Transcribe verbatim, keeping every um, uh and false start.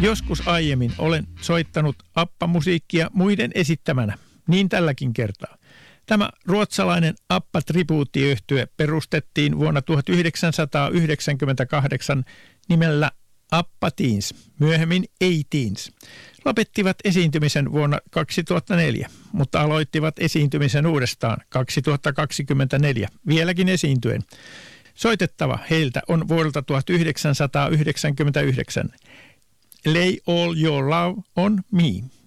Joskus aiemmin olen soittanut Appa-musiikkia muiden esittämänä, niin tälläkin kertaa. Tämä ruotsalainen Appa-tribuuttiyhtye perustettiin vuonna tuhatyhdeksänsataayhdeksänkymmentäkahdeksan nimellä Appa Teens, myöhemmin A-Teens. Lopettivat esiintymisen vuonna kaksituhattaneljä, mutta aloittivat esiintymisen uudestaan kaksituhattakaksikymmentäneljä, vieläkin esiintyen. Soitettava heiltä on vuodelta tuhatyhdeksänsataayhdeksänkymmentäyhdeksän. Lay all your love on me.